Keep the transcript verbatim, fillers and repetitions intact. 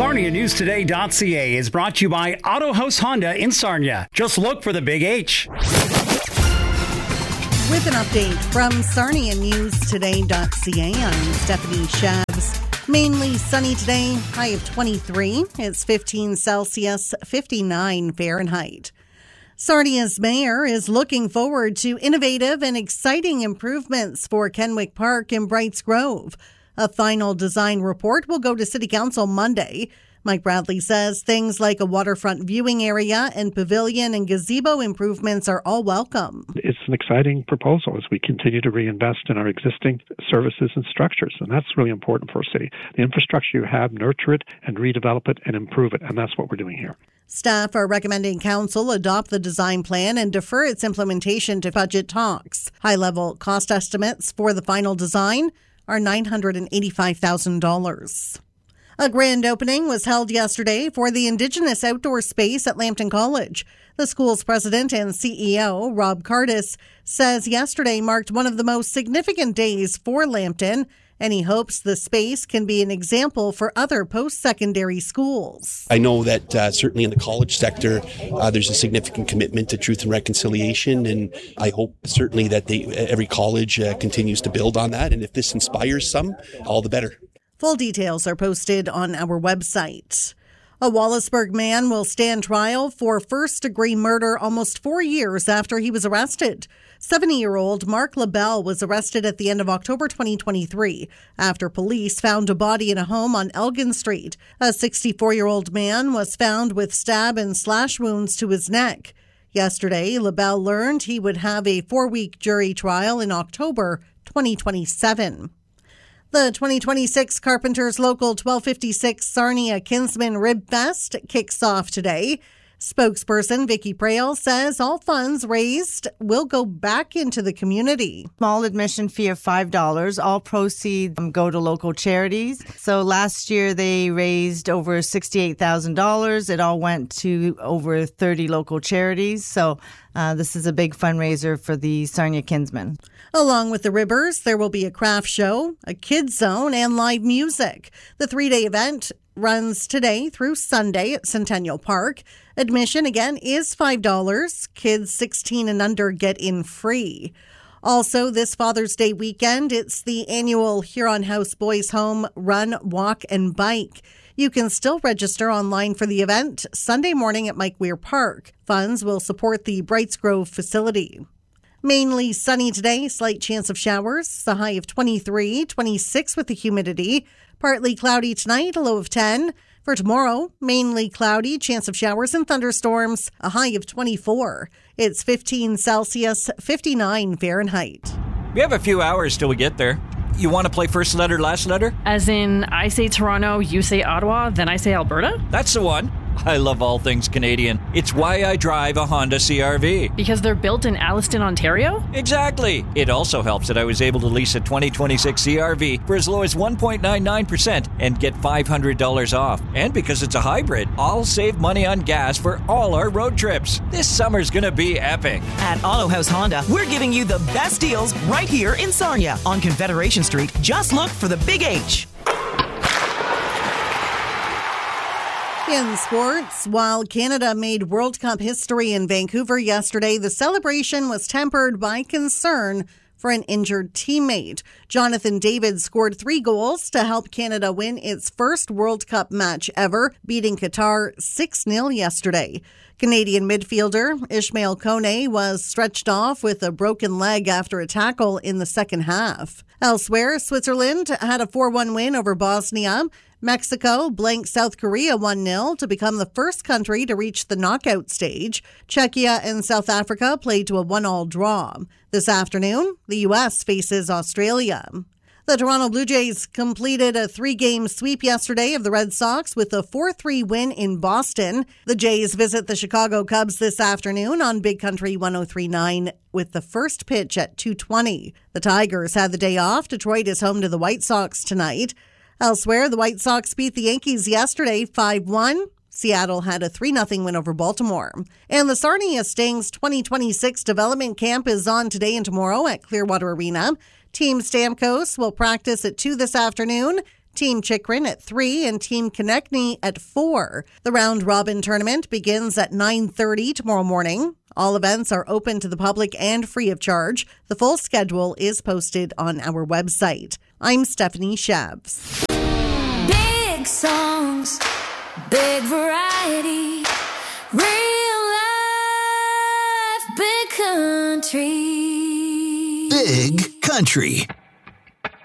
Sarnia News Today dot c a is brought to you by Auto House Honda in Sarnia. Just look for the big H. With an update from Sarnia News Today dot c a, I'm Stephanie Shabs. Mainly sunny today, high of twenty-three. It's fifteen Celsius, fifty-nine Fahrenheit. Sarnia's mayor is looking forward to innovative and exciting improvements for Kenwick Park in Brights Grove. A final design report will go to City Council Monday. Mike Bradley says things like a waterfront viewing area and pavilion and gazebo improvements are all welcome. It's an exciting proposal as we continue to reinvest in our existing services and structures, and that's really important for a city. The infrastructure you have, nurture it and redevelop it and improve it, and that's what we're doing here. Staff are recommending council adopt the design plan and defer its implementation to budget talks. High-level cost estimates for the final design are nine hundred eighty-five thousand dollars. A grand opening was held yesterday for the Indigenous outdoor space at Lambton College. The school's president and C E O, Rob Cardis, says yesterday marked one of the most significant days for Lambton, and he hopes the space can be an example for other post-secondary schools. I know that uh, certainly in the college sector, uh, there's a significant commitment to truth and reconciliation, and I hope certainly that they, every college uh, continues to build on that, and if this inspires some, all the better. Full details are posted on our website. A Wallaceburg man will stand trial for first-degree murder almost four years after he was arrested. seventy-year-old Mark LaBelle was arrested at the end of October twenty twenty-three after police found a body in a home on Elgin Street. A sixty-four-year-old man was found with stab and slash wounds to his neck. Yesterday, LaBelle learned he would have a four-week jury trial in October twenty twenty-seven. The twenty twenty-six Carpenters Local twelve fifty-six Sarnia Kinsman Rib Fest kicks off today. Spokesperson Vicky Prail says all funds raised will go back into the community. Small admission fee of five dollars. All proceeds go to local charities. So last year they raised over sixty-eight thousand dollars. It all went to over thirty local charities. So uh, this is a big fundraiser for the Sarnia Kinsmen. Along with the Ribbers, there will be a craft show, a kids zone, and live music. The three-day event runs today through Sunday at Centennial Park. Admission, again, is five dollars. Kids sixteen and under get in free. Also, this Father's Day weekend, it's the annual Huron House Boys Home Run, Walk, and Bike. You can still register online for the event Sunday morning at Mike Weir Park. Funds will support the Brights Grove facility. Mainly sunny today, slight chance of showers, the high of twenty-three, twenty-six with the humidity. Partly cloudy tonight, a low of ten. For tomorrow, mainly cloudy, chance of showers and thunderstorms, a high of twenty-four. It's fifteen Celsius, fifty-nine Fahrenheit. We have a few hours till we get there. You want to play first letter, last letter? As in, I say Toronto, you say Ottawa, then I say Alberta? That's the one. I love all things Canadian. It's why I drive a Honda C R V. Because they're built in Alliston, Ontario? Exactly. It also helps that I was able to lease a twenty twenty-six C R V for as low as one point nine nine percent and get five hundred dollars off. And because it's a hybrid, I'll save money on gas for all our road trips. This summer's gonna be epic. At Auto House Honda, we're giving you the best deals right here in Sarnia on Confederation Street. Just look for the Big H. In sports, while Canada made World Cup history in Vancouver yesterday, the celebration was tempered by concern for an injured teammate. Jonathan David scored three goals to help Canada win its first World Cup match ever, beating Qatar six nil yesterday. Canadian midfielder Ishmael Kone was stretched off with a broken leg after a tackle in the second half. Elsewhere, Switzerland had a four one win over Bosnia. Mexico blanked South Korea one nil to become the first country to reach the knockout stage. Czechia and South Africa played to a one all draw. This afternoon, the U S faces Australia. The Toronto Blue Jays completed a three-game sweep yesterday of the Red Sox with a four three win in Boston. The Jays visit the Chicago Cubs this afternoon on Big Country one oh three point nine with the first pitch at two twenty. The Tigers had the day off. Detroit is home to the White Sox tonight. Elsewhere, the White Sox beat the Yankees yesterday five one. Seattle had a three nothing win over Baltimore. And the Sarnia Stings twenty twenty-six development camp is on today and tomorrow at Clearwater Arena. Team Stamkos will practice at two this afternoon. Team Chikrin at three and Team Konechny at four. The round-robin tournament begins at nine thirty tomorrow morning. All events are open to the public and free of charge. The full schedule is posted on our website. I'm Stephanie Shabs. Big songs, big variety, real life, big country. Big Country.